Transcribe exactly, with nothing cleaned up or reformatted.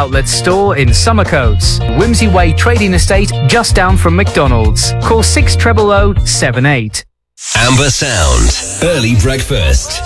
outlet store in Summercoats, Whimsy Way Trading Estate, just down from McDonald's. Call six zero zero zero seven eight. Amber Sound. Early breakfast.